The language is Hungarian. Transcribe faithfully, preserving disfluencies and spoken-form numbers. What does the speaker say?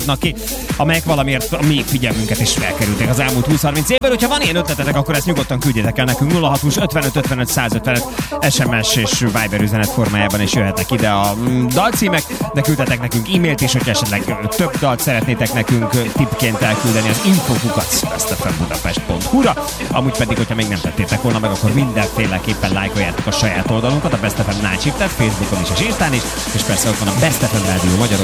ki, amelyek valamiért a mi figyelmünket is felkerültek az elmúlt húsz-harminc évben. Hogyha van ilyen ötletetek, akkor ezt nyugodtan küldjetek el nekünk nulla hat húsz ötvenöt ötvenöt százötvenöt es em es és Viber üzenet formájában is jöhetnek ide a dalcímek, de küldhetek nekünk e-mailt is, hogy esetleg több dalt szeretnétek nekünk tippként elküldeni az infokukat best f m budapest pont hu ra. Amúgy pedig, hogyha még nem tettétek volna meg, akkor mindenféleképpen lájkoljátok a saját oldalunkat, a Best ef em Night Shift-et, Facebookon is és Instán is, és persze ott van a Best ef em Rádió Magyarország